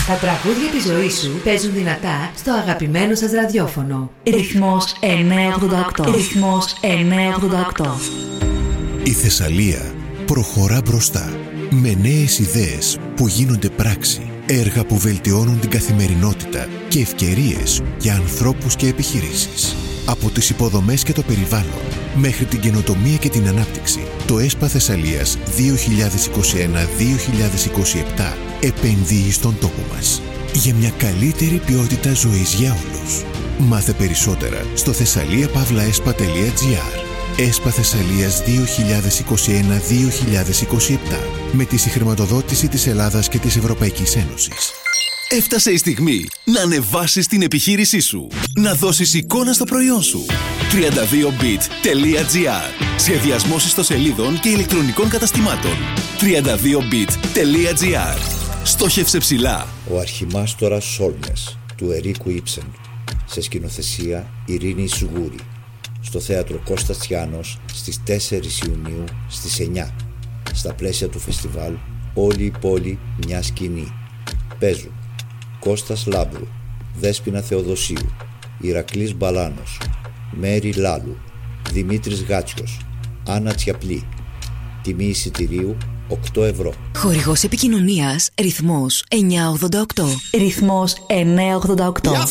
Τα τραγούδια της ζωής σου παίζουν δυνατά στο αγαπημένο σας ραδιόφωνο. Ρυθμός 988. Ρυθμός 988. Η Θεσσαλία προχωρά μπροστά με νέες ιδέες που γίνονται πράξη, έργα που βελτιώνουν την καθημερινότητα και ευκαιρίες για ανθρώπους και επιχειρήσεις. Από τις υποδομές και το περιβάλλον μέχρι την καινοτομία και την ανάπτυξη, το ΕΣΠΑ Θεσσαλίας 2021-2027 επενδύει στον τόπο μας για μια καλύτερη ποιότητα ζωής για όλους. Μάθε περισσότερα στο thessaliapavlaespa.gr. ΕΣΠΑ Θεσσαλίας 2021-2027 με τη συγχρηματοδότηση της Ελλάδας και της Ευρωπαϊκής Ένωσης. Έφτασε η στιγμή να ανεβάσεις την επιχείρησή σου, να δώσεις εικόνα στο προϊόν σου. 32bit.gr. Σχεδιασμός ιστοσελίδων και ηλεκτρονικών καταστημάτων. 32bit.gr. Στόχευσε ψηλά. Ο Αρχιμάστορας Σόλμες του Ερίκου Ήψεν, σε σκηνοθεσία Ειρήνη Σουγούρη, στο θέατρο Κώστας Τσιάνος στις 4 Ιουνίου στις 9, στα πλαίσια του φεστιβάλ Όλη η πόλη μια σκηνή. Παίζουν Κώστας Λάμπρου, Δέσποινα Θεοδοσίου, Ηρακλής Μπαλάνος, Μέρη Λάλου, Δημήτρης Γάτσιος, Άννα Τσιαπλή. Τιμή εισιτηρίου 8 ευρώ. Χορηγός επικοινωνίας Ρυθμός 988. Ρυθμός 988.